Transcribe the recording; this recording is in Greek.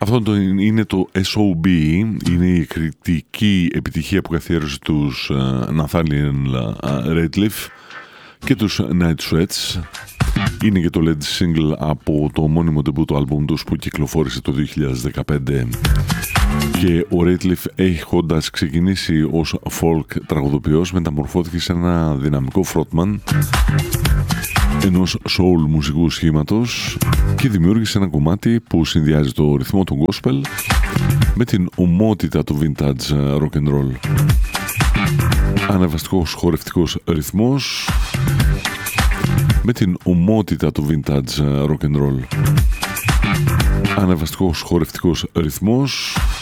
Αυτό είναι το SOB, είναι η εκρηκτική επιτυχία που καθιέρωσε τους Nathaniel Rateliff και τους Night Sweats. Είναι και το lead single από το μόνιμο debut άλμπουμ τους που κυκλοφόρησε το 2015. Και ο Rateliff, έχοντας ξεκινήσει ως folk τραγουδοποιός, μεταμορφώθηκε σε ένα δυναμικό frontman ενός soul μουσικού σχήματος και δημιούργησε ένα κομμάτι που συνδυάζει το ρυθμό του gospel με την ομότητα του vintage rock and roll. Ανεβαστικός χορευτικός ρυθμός με την ομότητα του vintage rock and roll. Ανεβαστικός χορευτικός ρυθμός